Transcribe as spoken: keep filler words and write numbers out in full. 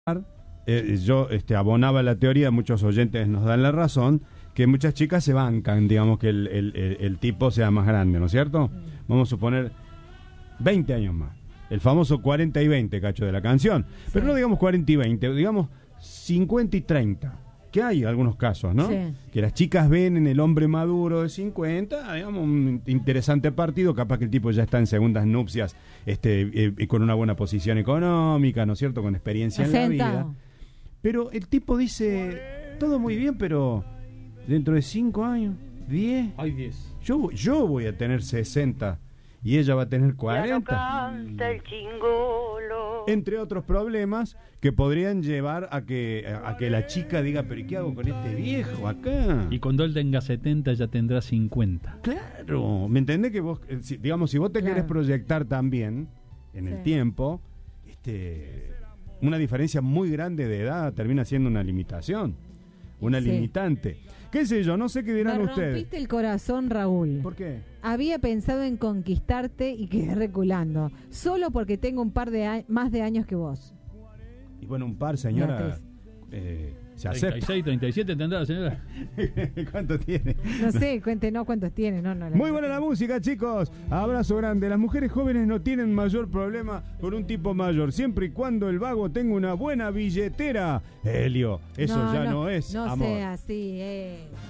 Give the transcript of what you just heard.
Eh, yo este, abonaba la teoría, muchos oyentes nos dan la razón, que muchas chicas se bancan, digamos, que el, el, el, el tipo sea más grande, ¿no es cierto? Mm. Vamos a suponer veinte años más. El famoso cuarenta y veinte, cacho, de la canción. Sí. Pero no digamos cuarenta y veinte, digamos cincuenta y treinta. Que hay algunos casos, ¿no? Sí. Que las chicas ven en el hombre maduro de cincuenta, digamos, un interesante partido, capaz que el tipo ya está en segundas nupcias, este, eh, con una buena posición económica, ¿no es cierto? Con experiencia en la vida. Pero el tipo dice, todo muy bien, pero dentro de cinco años, diez, hay diez. Yo, yo voy a tener sesenta y ella va a tener cuarenta. Ya no canta el chingolo. Entre otros problemas que podrían llevar a que a que la chica diga, pero ¿y qué hago con este viejo acá? Y cuando él tenga setenta ya tendrá cincuenta. Claro, ¿me entendés? Que vos, si, digamos, si vos te claro. querés proyectar también en sí. el tiempo, este, una diferencia muy grande de edad termina siendo una limitación, una sí. limitante. ¿Qué sé yo? No sé qué dirán Me ustedes. Me rompiste el corazón, Raúl. ¿Por qué? Había pensado en conquistarte y quedé reculando. Solo porque tengo un par de a- más de años que vos. Y bueno, un par, señora, eh, se acepta. treinta y seis, treinta y siete tendrá la señora. ¿Cuánto tiene? No sé, cuéntenos cuántos tiene. No, no, Muy buena la música, chicos. Abrazo grande. Las mujeres jóvenes no tienen mayor problema con un tipo mayor, siempre y cuando el vago tenga una buena billetera. Helio, eso no, ya no, no es no amor. No sea así, eh.